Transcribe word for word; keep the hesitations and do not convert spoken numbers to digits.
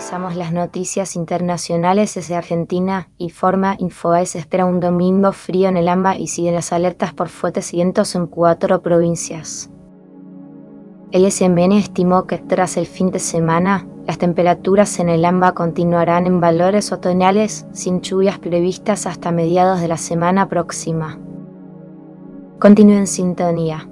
Revisamos las noticias internacionales desde Argentina. Informa Infobae, se espera un domingo frío en el AMBA y siguen las alertas por fuertes vientos en cuatro provincias. El I S M N estimó que tras el fin de semana, las temperaturas en el AMBA continuarán en valores otoñales sin lluvias previstas hasta mediados de la semana próxima. Continúe en sintonía.